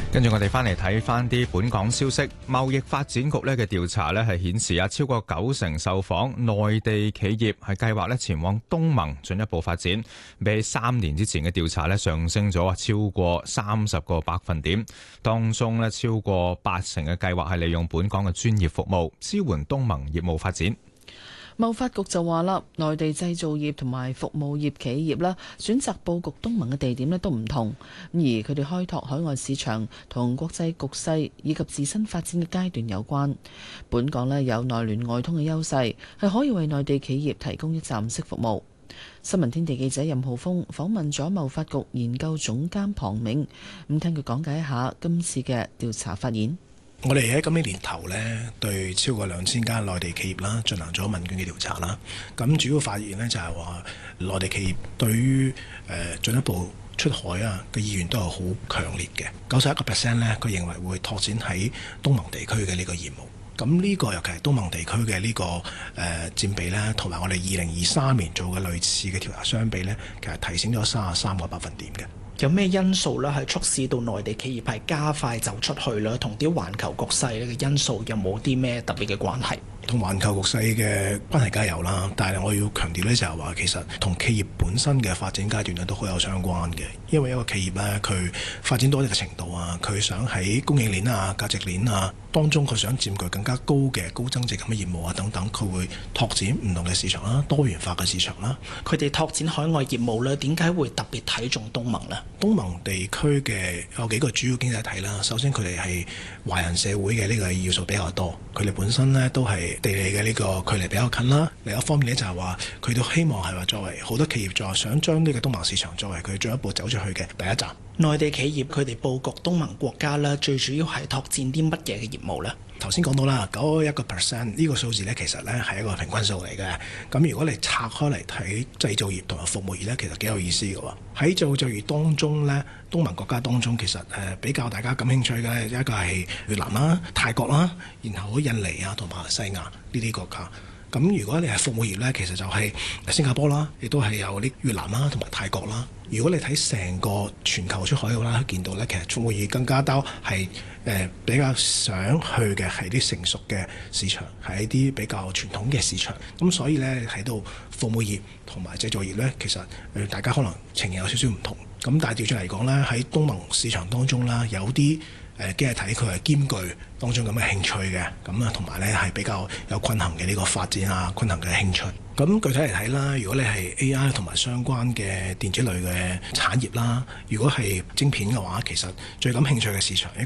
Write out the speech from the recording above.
跟住我哋翻嚟睇翻啲本港消息，貿易發展局嘅調查係顯示超過90%受訪內地企業係計劃前往東盟進一步發展，比起3年之前嘅調查上升咗超過30個百分點。當中超過80%嘅計劃係利用本港嘅專業服務支援東盟業務發展。 貿發局就話啦，內地製造業同埋服務業企業啦，選擇佈局東盟嘅地點都唔同，而佢哋開拓海外市場同國際局勢以及自身發展嘅階段有關。本港有內聯外通嘅優勢，係可以為內地企業提供一站式服務。新聞天地記者任浩峰訪問咗貿發局研究總監龐銘，咁聽佢講解一下今次嘅調查發現。 我哋喺今年年頭呢，對超過2000間內地企業啦進行咗問卷嘅調查啦。咁主要發現呢，就係話內地企業對於進一步出海嘅意願都係好強烈嘅。91% 呢，佢認為會拓展喺東盟地區嘅呢個業務。咁呢個尤其係東盟地區嘅呢個佔比呢，同埋我哋2023年做嘅類似嘅調查相比呢，其實提升咗33個百分點嘅。 有咩因素咧係促使到內地企業係加快走出去啦？同啲環球局勢呢嘅因素有冇啲咩特別嘅關係？ 同環球局勢嘅關係梗係有啦，但係我要強調呢，就係話其實同企業本身嘅發展階段咧都好有相關嘅。因為一個企業咧，佢發展到一個程度啊，佢想喺供應鏈啊、價值鏈啊當中，佢想佔據更加高嘅高增值咁嘅業務啊等等，佢會拓展唔同嘅市場啦、多元化嘅市場啦。 佢哋拓展海外業務咧，點解會特別睇重東盟呢？ 東盟地區嘅有幾個主要經濟體啦。首先佢哋係華人社會嘅呢個要素比較多，佢哋本身呢都係地理嘅呢個距離比較近啦。另一方面呢，就係話佢哋希望係話作為好多企業作為想將呢個東盟市場作為佢進一步走出去嘅第一站。 內地企業佢哋佈局東盟國家咧，最主要係拓展啲乜嘢嘅業務呢？ 頭先講到啦，91%呢個數字呢，其實呢係一個平均數嚟嘅。咁如果你拆開嚟睇製造業同埋服務業呢，其實幾有意思嘅喎。喺製造業當中呢，東盟國家當中其實比較大家感興趣嘅一個係越南啦、泰國啦，然後印尼啊同馬來西亞呢啲國家。咁如果你係服務業呢，其實就係新加坡啦，亦都係有啲越南啦同埋泰國啦。如果你睇成個全球出海嘅話，見到呢，其實服務業更加多係比較想去嘅係啲成熟嘅市場，係一啲比較傳統嘅市場。咁所以呢，睇到服務業同埋製造業呢，其實大家可能情形有少少唔同。咁但係調轉嚟講呢，喺東盟市場當中啦，有啲經濟體佢係兼具當中咁嘅興趣嘅，咁啊同埋呢係比較有均衡嘅呢個發展啊，均衡嘅興趣。咁具體嚟睇啦，如果你係 AI 同埋相關嘅電子類嘅產業啦，如果係晶片嘅話，其實最感興趣嘅市場